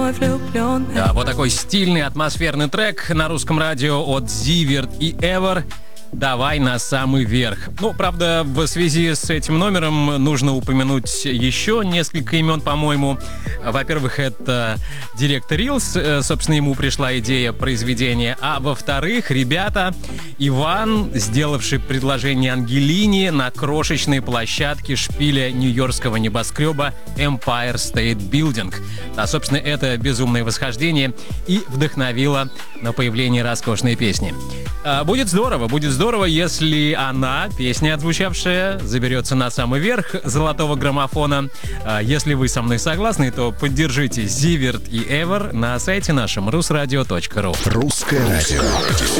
мой влюбленный. Да, вот такой стильный, атмосферный трек на русском радио от Zivert и Ever. «Давай на самый верх». Ну, правда, в связи с этим номером нужно упомянуть еще несколько имен, по-моему. Во-первых, это директор Reels, собственно, ему пришла идея произведения. А во-вторых, ребята, Иван, сделавший предложение Ангелине на крошечной площадке шпиля нью-йоркского небоскреба Empire State Building. Да, собственно, это безумное восхождение и вдохновило на появление роскошной песни. Будет здорово, если она, песня отзвучавшая, заберется на самый верх золотого граммофона. Если вы со мной согласны, то поддержите Zivert и Ever на сайте нашем rusradio.ru. Русское радио.